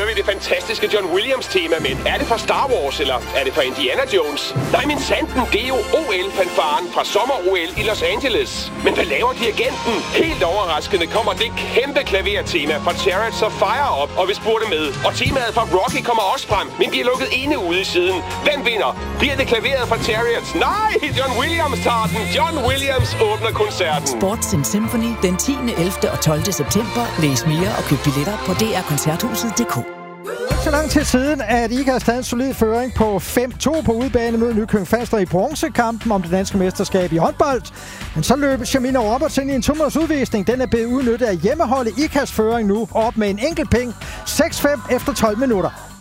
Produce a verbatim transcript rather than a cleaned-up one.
hører vi det fantastiske John Williams-tema, men er det fra Star Wars, eller er det fra Indiana Jones? Nej, men sanden, det er jo O L-fanfaren fra sommer-O L i Los Angeles. Men hvad laver dirigenten? Helt overraskende kommer det kæmpe klavertema fra Chariots of Fire op, og vi spurgte med. Og temaet fra Rocky kommer også frem, men bliver lukket inde ude i siden. Hvem vinder? Bliver det klaveret fra Chariots? Nej, John Williams tager den. John Williams åbner koncerten. Sports in Symphony den tiende, ellevte og tolvte september. Læs mere og køb billetter på d r koncerthuset punktum d k. Så lang tid siden, at Ikast havde en solid føring på fem to på udebane mod Nykøbing Falster i bronzekampen om det danske mesterskab i håndbold. Men så løb Shamina Roberts ind i en to-minutters udvisning. Den er blevet udnyttet af hjemmeholdet. Ikast føring nu op med en enkelt penge. seks fem efter tolv minutter.